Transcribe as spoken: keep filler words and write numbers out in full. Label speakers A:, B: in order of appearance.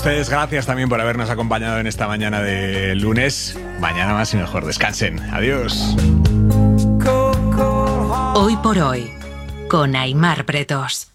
A: ustedes, gracias también por habernos acompañado en esta mañana de lunes. Mañana más y mejor. Descansen. Adiós.
B: Hoy por hoy, con Aimar Pretos.